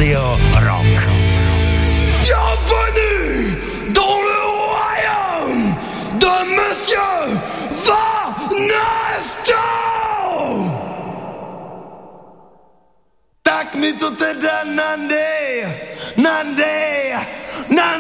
Radio Rock. Bienvenue dans le royaume de Monsieur Vanesto! Tak mi to teda nande,